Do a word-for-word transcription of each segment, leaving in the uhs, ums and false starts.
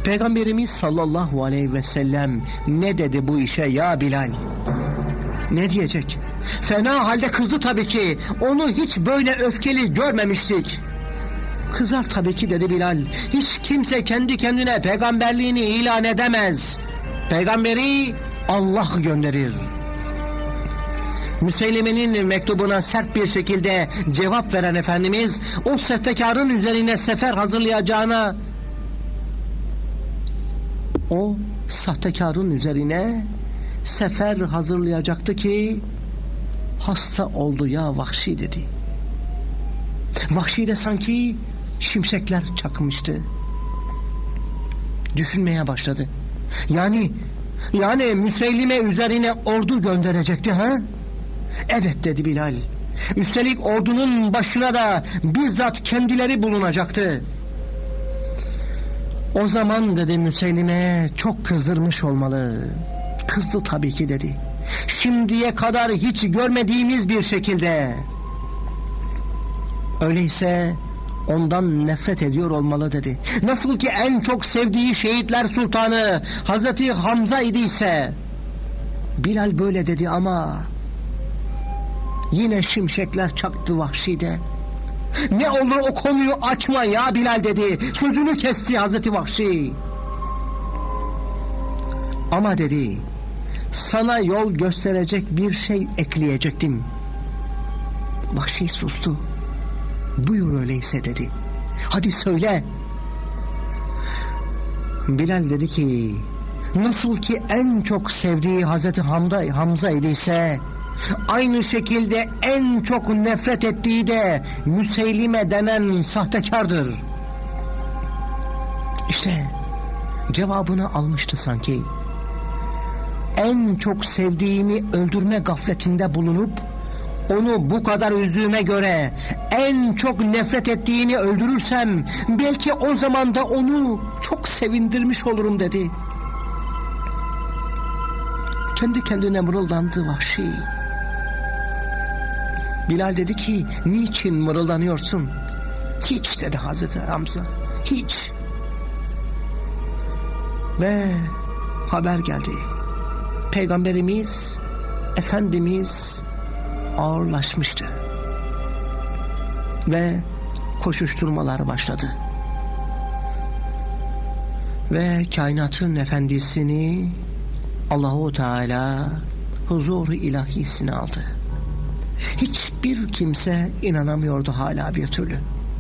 Peygamberimiz sallallahu aleyhi ve sellem ne dedi bu işe ya Bilal? Ne diyecek? Fena halde kızdı tabii ki. Onu hiç böyle öfkeli görmemiştik. Kızar tabii ki dedi Bilal. Hiç kimse kendi kendine peygamberliğini ilan edemez. Peygamberi Allah gönderir. Müseyleme'nin mektubuna sert bir şekilde cevap veren Efendimiz, o sahtekarın üzerine sefer hazırlayacağına, o sahtekarın üzerine sefer hazırlayacaktı ki hasta oldu ya Vahşi dedi. Vahşi de sanki şimşekler çakmıştı. Düşünmeye başladı. Yani yani Müseylime üzerine ordu gönderecekti ha? Evet dedi Bilal. Üstelik ordunun başına da bizzat kendileri bulunacaktı. O zaman dedi Müseylime çok kızdırmış olmalı. Kızdı tabii ki dedi. Şimdiye kadar hiç görmediğimiz bir şekilde. Öyleyse ondan nefret ediyor olmalı dedi. Nasıl ki en çok sevdiği şehitler sultanı Hazreti Hamza idiyse. Bilal böyle dedi ama yine şimşekler çaktı Vahşi'de. Ne olur o konuyu açma ya Bilal dedi. Sözünü kesti Hazreti Vahşi. Ama dedi, sana yol gösterecek bir şey ekleyecektim. Vahşi sustu. Buyur öyleyse dedi. Hadi söyle. Bilal dedi ki, nasıl ki en çok sevdiği Hazreti Hamza, Hamza idiyse, aynı şekilde en çok nefret ettiği de Müseylime denen sahtekardır. İşte cevabını almıştı sanki. En çok sevdiğini öldürme gafletinde bulunup onu bu kadar üzdüğüme göre en çok nefret ettiğini öldürürsem belki o zaman da onu çok sevindirmiş olurum dedi. Kendi kendine mırıldandı Vahşi. Bilal dedi ki, niçin mırıldanıyorsun? Hiç dedi Hazreti Hamza, hiç. Ve haber geldi. Peygamberimiz, Efendimiz ağırlaşmıştı. Ve koşuşturmalar başladı. Ve kainatın efendisini Allahu Teala huzur-u ilahisine aldı. Hiçbir kimse inanamıyordu hala bir türlü.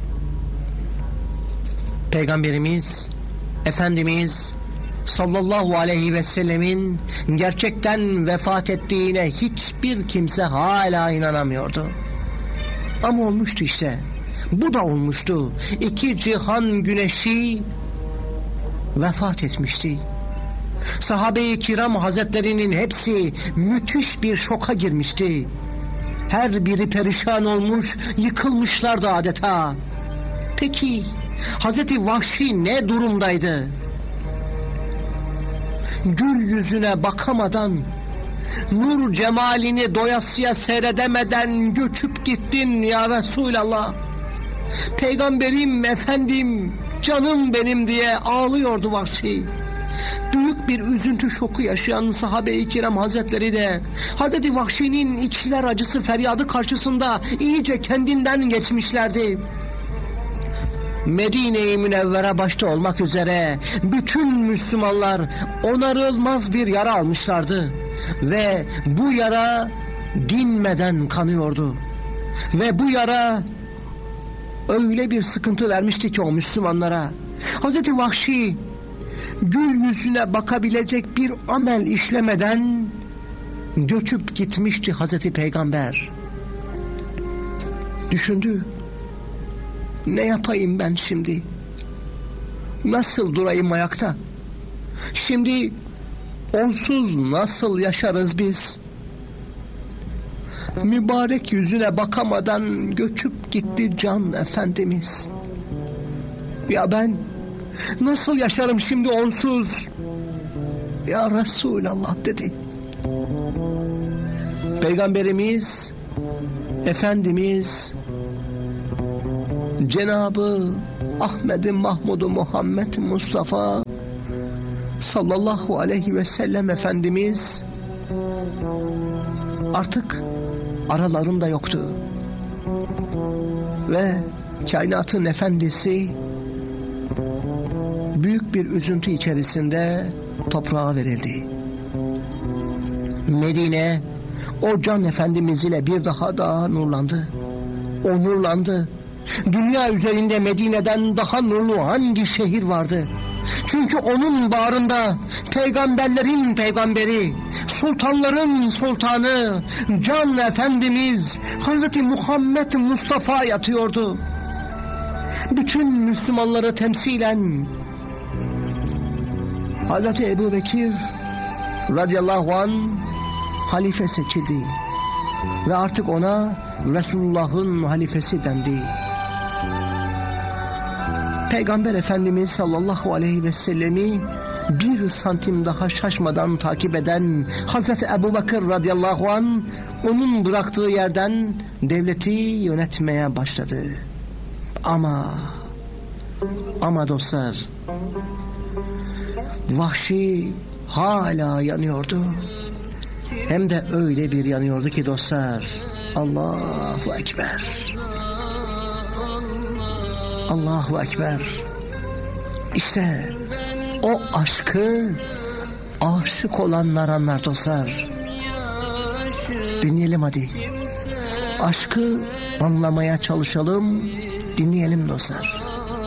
Peygamberimiz, Efendimiz sallallahu aleyhi ve sellemin gerçekten vefat ettiğine hiçbir kimse hala inanamıyordu. Ama olmuştu işte. Bu da olmuştu. İki cihan güneşi vefat etmişti. Sahabe-i kiram hazretlerinin hepsi müthiş bir şoka girmişti. Her biri perişan olmuş, yıkılmışlardı adeta. Peki Hazreti Vahşi ne durumdaydı? Gül yüzüne bakamadan, nur cemalini doyasıya seyredemeden göçüp gittin ya Resulallah. Peygamberim, efendim, canım benim diye ağlıyordu Vahşi. Büyük bir üzüntü şoku yaşayan sahabe-i kiram hazretleri de Hazreti Vahşi'nin içler acısı feryadı karşısında iyice kendinden geçmişlerdi. Medine-i Münevvere başta olmak üzere bütün Müslümanlar onarılmaz bir yara almışlardı ve bu yara dinmeden kanıyordu ve bu yara öyle bir sıkıntı vermişti ki o Müslümanlara. Hazreti Vahşi gül yüzüne bakabilecek bir amel işlemeden göçüp gitmişti Hazreti Peygamber. Düşündü. Ne yapayım ben şimdi? Nasıl durayım ayakta? Şimdi onsuz nasıl yaşarız biz? Mübarek yüzüne bakamadan göçüp gitti can Efendimiz. Ya ben nasıl yaşarım şimdi onsuz? Ya Resulallah dedi. Peygamberimiz, Efendimiz, Cenabı Ahmed-i Mahmud-u Muhammed Mustafa sallallahu aleyhi ve sellem Efendimiz artık aralarında yoktu. Ve kainatın efendisi büyük bir üzüntü içerisinde toprağa verildi. Medine o can efendimiz ile bir daha da nurlandı. O nurlandı. Dünya üzerinde Medine'den daha nurlu hangi şehir vardı? Çünkü onun bağrında peygamberlerin peygamberi, sultanların sultanı, can efendimiz Hazreti Muhammed Mustafa yatıyordu. Bütün Müslümanları temsilen Hazreti Ebu Bekir radıyallahu anh halife seçildi ve artık ona Resulullah'ın halifesi dendi. Peygamber Efendimiz sallallahu aleyhi ve sellemi bir santim daha şaşmadan takip eden Hazreti Ebu Bekir radıyallahu anh onun bıraktığı yerden devleti yönetmeye başladı. Ama ama dostlar, Vahşi hala yanıyordu. Hem de öyle bir yanıyordu ki dostlar, Allahu Ekber, Allahu Ekber. İşte o aşkı aşık olanlar anlar dostlar. Dinleyelim hadi. Aşkı anlamaya çalışalım, dinleyelim dostlar.